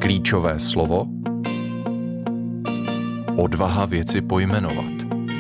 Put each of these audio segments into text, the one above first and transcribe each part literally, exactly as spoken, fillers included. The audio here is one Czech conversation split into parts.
Klíčové slovo odvaha věci pojmenovat.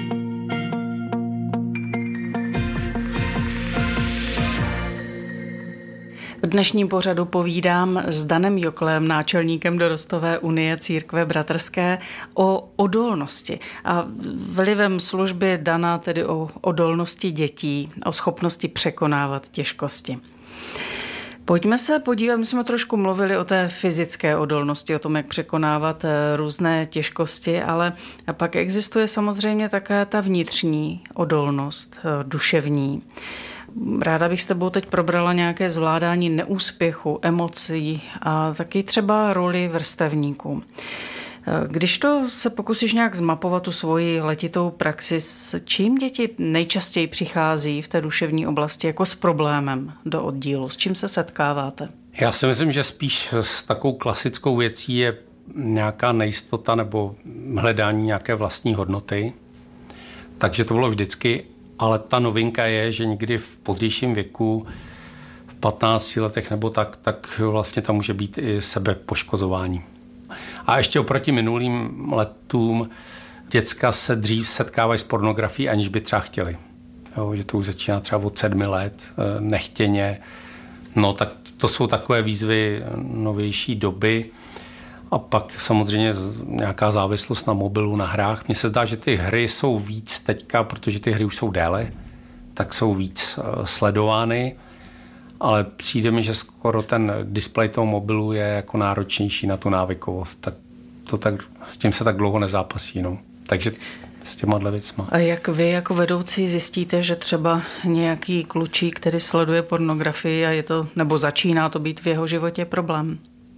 V dnešním pořadu povídám s Danem Joklem, náčelníkem Dorostové unie Církve bratrské, o odolnosti a vlivem služby Dana, tedy o odolnosti dětí, o schopnosti překonávat těžkosti. Pojďme se podívat, my jsme trošku mluvili o té fyzické odolnosti, o tom, jak překonávat různé těžkosti, ale pak existuje samozřejmě také ta vnitřní odolnost, duševní. Ráda bych s tebou teď probrala nějaké zvládání neúspěchu, emocí a taky třeba roli vrstevníků. Když to se pokusíš nějak zmapovat tu svoji letitou praxi, s čím děti nejčastěji přichází v té duševní oblasti jako s problémem do oddílu? S čím se setkáváte? Já si myslím, že spíš s takovou klasickou věcí je nějaká nejistota nebo hledání nějaké vlastní hodnoty. Takže to bylo vždycky, ale ta novinka je, že někdy v pozdějším věku, v patnácti letech nebo tak, tak vlastně tam může být i sebepoškozování. A ještě oproti minulým letům děcka se dřív setkávají s pornografií, aniž by třeba chtěli. Jo, že to už začíná třeba od sedmi let, nechtěně. No tak to jsou takové výzvy novější doby. A pak samozřejmě nějaká závislost na mobilu, na hrách. Mně se zdá, že ty hry jsou víc teďka, protože ty hry už jsou déle, tak jsou víc sledovány. Ale přijde mi, že skoro ten displej toho mobilu je jako náročnější na tu návykovost. Tak to tak, s tím se tak dlouho nezápasí. No. Takže s těma dle věcma. A jak vy jako vedoucí zjistíte, že třeba nějaký klučík, který sleduje pornografii a je to, nebo začíná to být v jeho životě problém?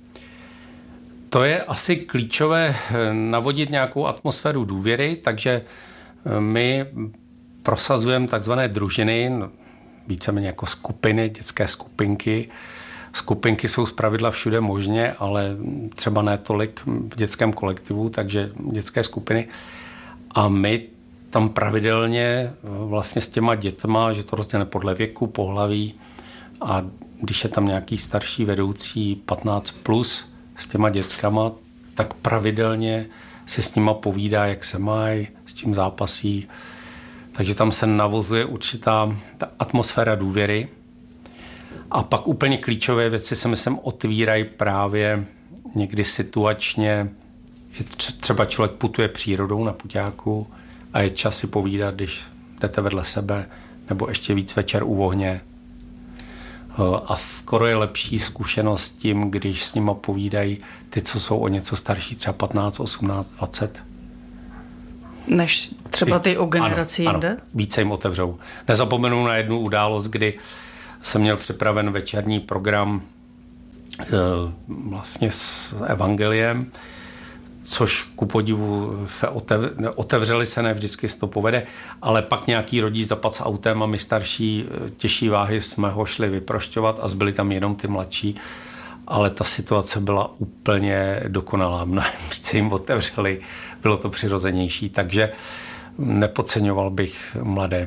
To je asi klíčové navodit nějakou atmosféru důvěry, takže my prosazujeme takzvané družiny, víceméně jako skupiny, dětské skupinky. Skupinky jsou zpravidla všude možně, ale třeba ne tolik v dětském kolektivu, takže dětské skupiny. A my tam pravidelně vlastně s těma dětma, že to rozdělené podle věku, pohlaví, a když je tam nějaký starší vedoucí patnáct plus s těma dětskama, tak pravidelně se s nima povídá, jak se mají, s tím zápasí. Takže tam se navozuje určitá ta atmosféra důvěry. A pak úplně klíčové věci se myslím otvírají právě někdy situačně, že třeba člověk putuje přírodou na puťáku a je čas si povídat, když jdete vedle sebe, nebo ještě víc večer u ohně. A skoro je lepší zkušenost s tím, když s nima povídají ty, co jsou o něco starší, třeba patnáct, osmnáct, dvacet. Než třeba ty o generaci ano, jinde? Ano, více jim otevřou. Nezapomenu na jednu událost, kdy jsem měl připraven večerní program e, vlastně s evangeliem, což ku podivu se otevřeli, otevřeli se, ne vždycky se to povede, ale pak nějaký rodič zapadl s autem a my starší těžší váhy jsme ho šli vyprošťovat a zbyli tam jenom ty mladší, ale ta situace byla úplně dokonalá. Mnohem více jim otevřeli, bylo to přirozenější, takže nepodceňoval bych mladé.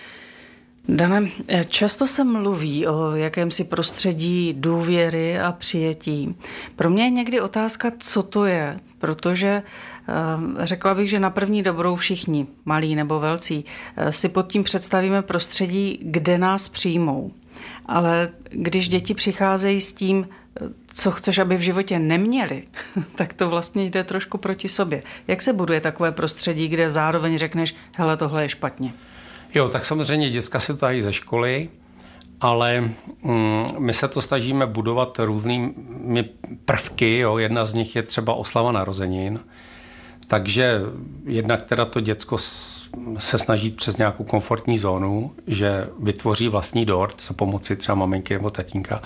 Dane, často se mluví o jakémsi prostředí důvěry a přijetí. Pro mě je někdy otázka, co to je, protože řekla bych, že na první dobrou všichni, malí nebo velcí, si pod tím představíme prostředí, kde nás přijmou. Ale když děti přicházejí s tím, co chceš, aby v životě neměli, tak to vlastně jde trošku proti sobě. Jak se buduje takové prostředí, kde zároveň řekneš, hele, tohle je špatně? Jo, tak samozřejmě děcka si to dají ze školy, ale mm, my se to snažíme budovat různými prvky. Jo. Jedna z nich je třeba oslava narozenin. Takže jednak teda to děcko se snaží přes nějakou komfortní zónu, že vytvoří vlastní dort za pomoci třeba maminky nebo tatínka.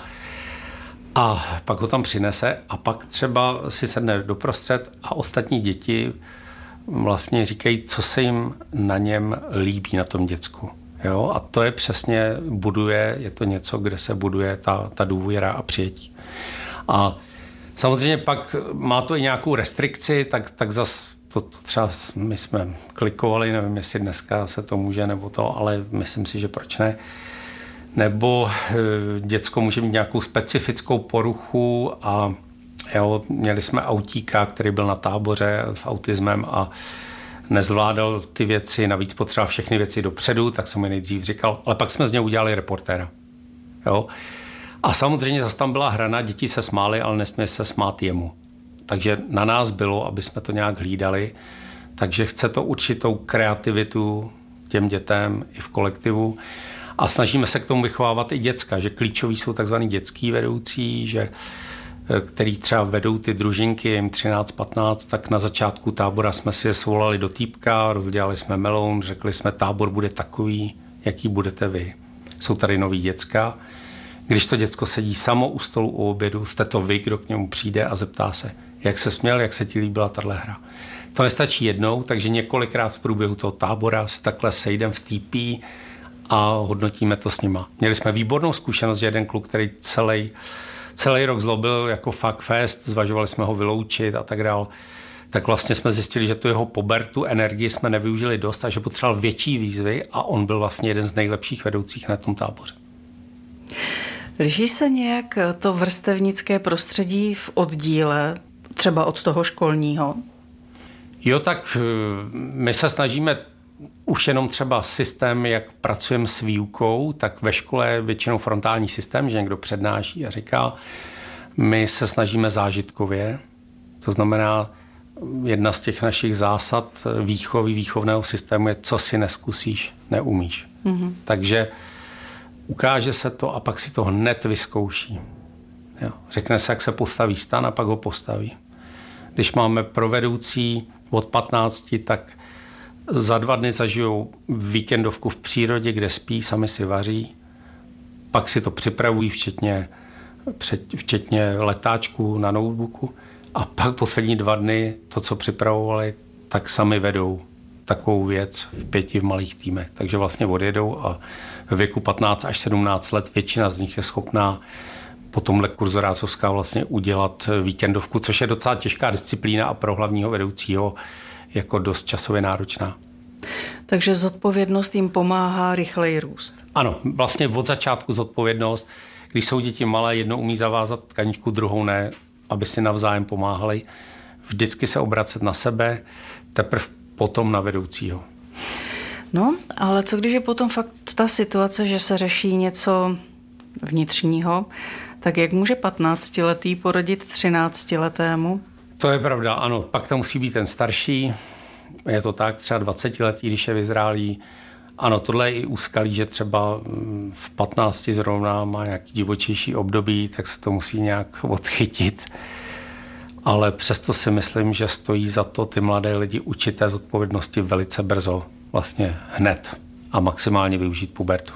A pak ho tam přinese a pak třeba si sedne doprostřed a ostatní děti vlastně říkají, co se jim na něm líbí, na tom děcku. Jo? A to je přesně, buduje, je to něco, kde se buduje ta, ta důvěra a přijetí. A samozřejmě pak má to i nějakou restrikci, tak, tak zas to, to třeba my jsme klikovali, nevím, jestli dneska se to může nebo to, ale myslím si, že proč ne. Nebo děcko může mít nějakou specifickou poruchu a Jo, měli jsme autíka, který byl na táboře s autismem a nezvládal ty věci, navíc potřeboval všechny věci dopředu, tak jsem mi nejdřív říkal, ale pak jsme z něj udělali reportéra. Jo. A samozřejmě zase tam byla hrana, děti se smály, ale nesměli se smát jemu. Takže na nás bylo, aby jsme to nějak hlídali. Takže chce to určitou kreativitu těm dětem i v kolektivu. A snažíme se k tomu vychovávat i děcka, že klíčoví jsou takzvaný dětský vedoucí, že, který třeba vedou ty družinky, jim třináct patnáct, tak na začátku tábora jsme si je svolali do týpka, rozdělali jsme meloun, řekli jsme, tábor bude takový, jaký budete vy. Jsou tady noví děcka. Když to děcko sedí samo u stolu u obědu, jste to vy, kdo k němu přijde a zeptá se, jak se směl, jak se ti líbila tahle hra. To nestačí jednou, takže několikrát v průběhu toho tábora se takhle sejdem v T P a hodnotíme to s nima. Měli jsme výbornou zkušenost, že jeden kluk, který celý, celý rok zlobil jako fuck fest, zvažovali jsme ho vyloučit a tak dál, tak vlastně jsme zjistili, že tu jeho pubertu, energii jsme nevyužili dost a že potřeboval větší výzvy a on byl vlastně jeden z nejlepších vedoucích na tom táboře. Liší se nějak to vrstevnické prostředí v oddíle, třeba od toho školního? Jo, tak my se snažíme už jenom třeba systém, jak pracujeme s výukou, tak ve škole je většinou frontální systém, že někdo přednáší a říká, my se snažíme zážitkově, to znamená, jedna z těch našich zásad výchovy, výchovného systému je, co si neskusíš, neumíš. Mm-hmm. Takže ukáže se to a pak si to hned vyzkouší. Jo. Řekne se, jak se postaví stan a pak ho postaví. Když máme pro vedoucí od patnácti, tak za dva dny zažijou víkendovku v přírodě, kde spí, sami si vaří, pak si to připravují, včetně, včetně letáčků na notebooku a pak poslední dva dny to, co připravovali, tak sami vedou takovou věc v pěti v malých týmech. Takže vlastně odjedou a ve věku patnáct až sedmnáct let většina z nich je schopná po tomhle kurzu Rácovská vlastně udělat víkendovku, což je docela těžká disciplína a pro hlavního vedoucího jako dost časově náročná. Takže zodpovědnost jim pomáhá rychleji růst. Ano, vlastně od začátku zodpovědnost. Když jsou děti malé, jedno umí zavázat tkaničku, druhou ne, aby si navzájem pomáhali. Vždycky se obracet na sebe, teprve potom na vedoucího. No, ale co když je potom fakt ta situace, že se řeší něco vnitřního, tak jak může patnáctiletý porodit třináctiletému? To je pravda, ano. Pak tam musí být ten starší, je to tak, třeba dvacetiletý, když je vyzrálý. Ano, tohle je i úskalí, že třeba v patnácti zrovna má nějaký divočejší období, tak se to musí nějak odchytit. Ale přesto si myslím, že stojí za to ty mladé lidi učit té zodpovědnosti velice brzo, vlastně hned a maximálně využít pubertu.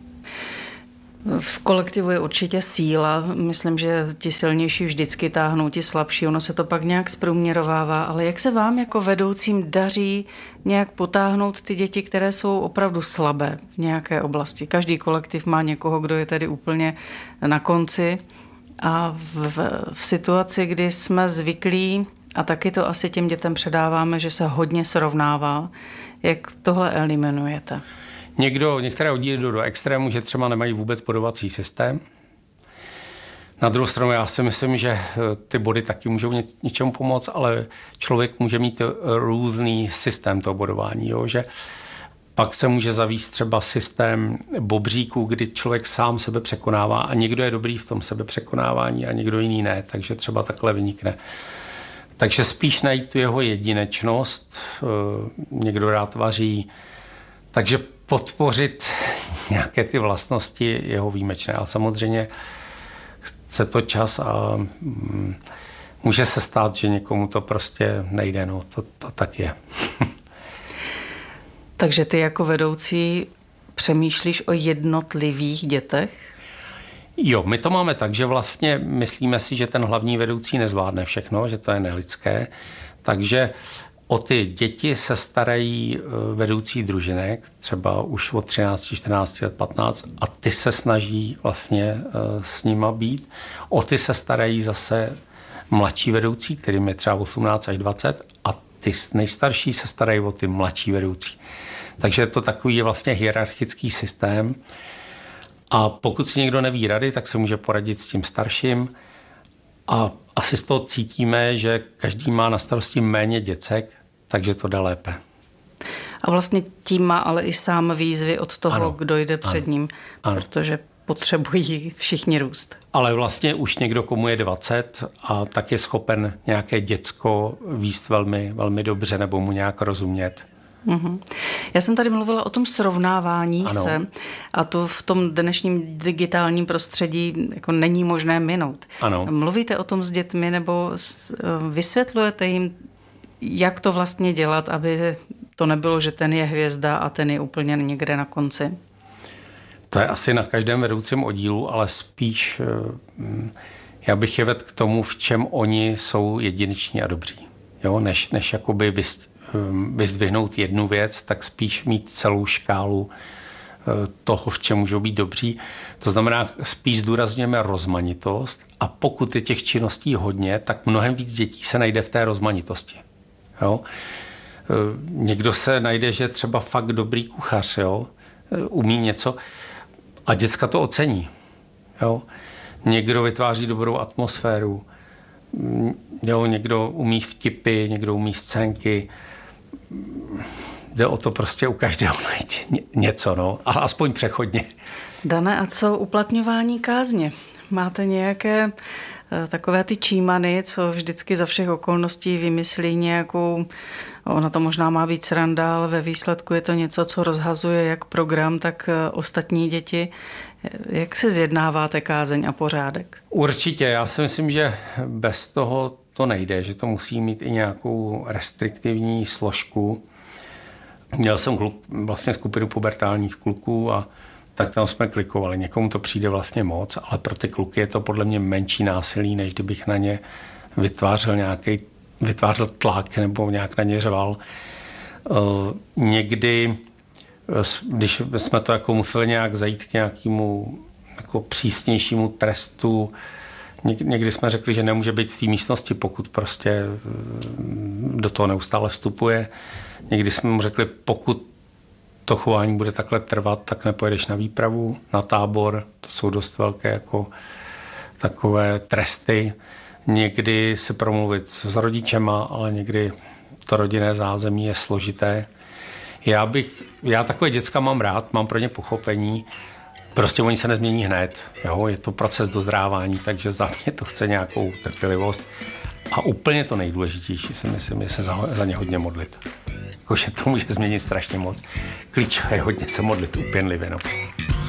V kolektivu je určitě síla. Myslím, že ti silnější vždycky táhnou ti slabší. Ono se to pak nějak zprůměrovává. Ale jak se vám jako vedoucím daří nějak potáhnout ty děti, které jsou opravdu slabé v nějaké oblasti? Každý kolektiv má někoho, kdo je tedy úplně na konci. A v, v situaci, kdy jsme zvyklí, a taky to asi těm dětem předáváme, že se hodně srovnává, jak tohle eliminujete? Někdo, některé oddíly jdou do extrému, že třeba nemají vůbec bodovací systém. Na druhou stranu já si myslím, že ty body taky můžou ně, něčemu pomoct, ale člověk může mít různý systém toho bodování. Jo? Že pak se může zavíst třeba systém bobříků, kdy člověk sám sebe překonává a někdo je dobrý v tom sebe překonávání a někdo jiný ne, takže třeba takhle vynikne. Takže spíš najít tu jeho jedinečnost, někdo rád vaří, takže podpořit nějaké ty vlastnosti jeho výjimečné. Ale samozřejmě chce to čas a mm, může se stát, že někomu to prostě nejde. No, to, to tak je. Takže ty jako vedoucí přemýšlíš o jednotlivých dětech? Jo, my to máme tak, že vlastně myslíme si, že ten hlavní vedoucí nezvládne všechno, že to je nelidské. Takže o ty děti se starají vedoucí družinek, třeba už od třinácti, čtrnácti let, patnáct, a ty se snaží vlastně s nima být. O ty se starají zase mladší vedoucí, kterým je třeba osmnáct až dvacet, a ty nejstarší se starají o ty mladší vedoucí. Takže je to takový vlastně hierarchický systém. A pokud si někdo neví rady, tak se může poradit s tím starším. A asi asi z toho cítíme, že každý má na starosti méně děcek, takže to jde lépe. A vlastně tím má ale i sám výzvy od toho, ano, kdo jde před ano, ním, ano. protože potřebují všichni růst. Ale vlastně už někdo, komu je dvacet a tak je schopen nějaké děcko vést velmi, velmi dobře nebo mu nějak rozumět. Uhum. Já jsem tady mluvila o tom srovnávání ano. se a to v tom dnešním digitálním prostředí jako není možné minout. Ano. Mluvíte o tom s dětmi nebo vysvětlujete jim, jak to vlastně dělat, aby to nebylo, že ten je hvězda a ten je úplně někde na konci? To je asi na každém vedoucím oddílu, ale spíš já bych je vedl k tomu, v čem oni jsou jedineční a dobří. Jo? Než, než jakoby vyst, vyzdvihnout jednu věc, tak spíš mít celou škálu toho, v čem můžou být dobří. To znamená, spíš zdůrazňujeme rozmanitost a pokud je těch činností hodně, tak mnohem víc dětí se najde v té rozmanitosti. Jo? Někdo se najde, že třeba fakt dobrý kuchař, jo? Umí něco a děcka to ocení. Jo? Někdo vytváří dobrou atmosféru, jo? Někdo umí vtipy, někdo umí scénky. Jde o to prostě u každého najít něco, no, a aspoň přechodně. Dane, a co uplatňování kázně? Máte nějaké takové ty čímany, co vždycky za všech okolností vymyslí nějakou, ona to možná má být sranda, ale ve výsledku je to něco, co rozhazuje jak program, tak ostatní děti. Jak se zjednáváte kázeň a pořádek? Určitě, já si myslím, že bez toho to nejde, že to musí mít i nějakou restriktivní složku. Měl jsem kluk, vlastně skupinu pubertálních kluků a tak tam jsme klikovali. Někomu to přijde vlastně moc, ale pro ty kluky je to podle mě menší násilí, než kdybych na ně vytvářel nějaký, vytvářel tlak nebo nějak na ně řval. Někdy, když jsme to jako museli nějak zajít k nějakému jako přísnějšímu trestu, někdy jsme řekli, že nemůže být v té místnosti, pokud prostě do toho neustále vstupuje. Někdy jsme mu řekli, pokud to chování bude takhle trvat, tak nepojedeš na výpravu, na tábor. To jsou dost velké jako takové tresty. Někdy si promluvit s rodičema, ale někdy to rodinné zázemí je složité. Já bych, já takové děcka mám rád, mám pro ně pochopení. Prostě oni se nezmění hned. Jo? Je to proces dozrávání, takže za mě to chce nějakou trpělivost. A úplně to nejdůležitější si myslím, je se za, za ně hodně modlit. Jakože to může změnit strašně moc. Klíčové je hodně se modlit úpěnlivě. No.